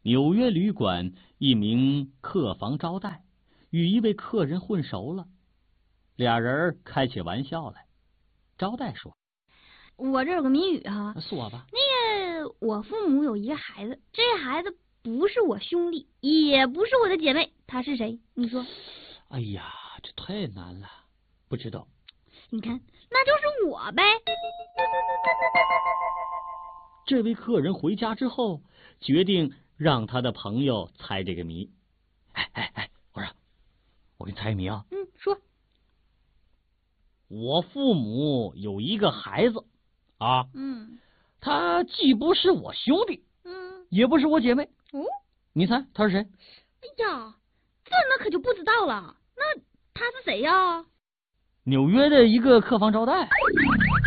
纽约旅馆一名客房招待与一位客人混熟了，俩人开起玩笑来。招待说：“ 我这有个谜语哈， 说吧。 那个我父母有一个孩子，这孩子不是我兄弟，也不是我的姐妹，他是谁？你说？” 哎呀，这太难了，不知道。 你看，那就是我呗。 这位客人回家之后，决定让他的朋友猜这个谜。我给你猜谜啊。 说。 我父母有一个孩子啊，他既不是我兄弟，也不是我姐妹。你猜他是谁？ 哎呀，这那可就不知道了。那他是谁呀？ 纽约的一个客房招待。